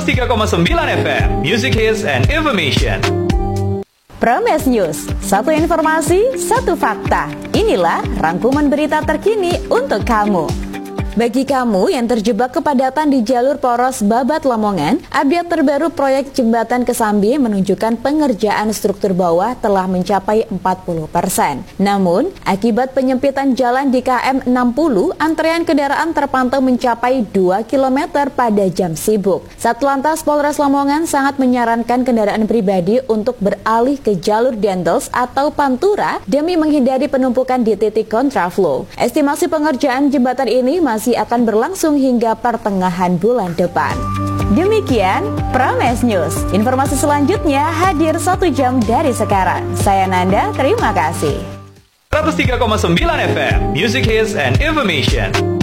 103,9 FM, Music Hits and Information. Prames News, satu informasi, satu fakta. Inilah rangkuman berita terkini untuk kamu. Bagi kamu yang terjebak kepadatan di jalur poros Babat Lamongan, update terbaru proyek jembatan Kesambi menunjukkan pengerjaan struktur bawah telah mencapai 40%. Namun, akibat penyempitan jalan di KM 60, antrean kendaraan terpantau mencapai 2 km pada jam sibuk. Satlantas Polres Lamongan sangat menyarankan kendaraan pribadi untuk beralih ke jalur Dendels atau Pantura demi menghindari penumpukan di titik kontraflow. Estimasi pengerjaan jembatan ini masih akan berlangsung hingga pertengahan bulan depan. Demikian Prames News. Informasi selanjutnya hadir 1 jam dari sekarang. Saya Nanda, terima kasih. 103,9 FM, Music Hits and Information.